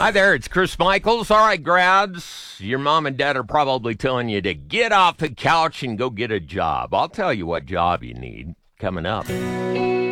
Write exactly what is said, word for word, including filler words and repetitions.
Hi there, it's Chris Michaels. All right, grads, your mom and dad are probably telling you to get off the couch and go get a job. I'll tell you what job you need coming up.